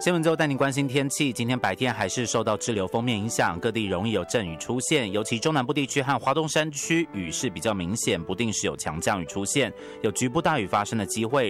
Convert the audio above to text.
新闻之后带您关心天气。今天白天还是受到滞留锋面影响，各地容易有阵雨出现，尤其中南部地区和花东山区雨势比较明显，不定时有强降雨出现，有局部大雨发生的机会。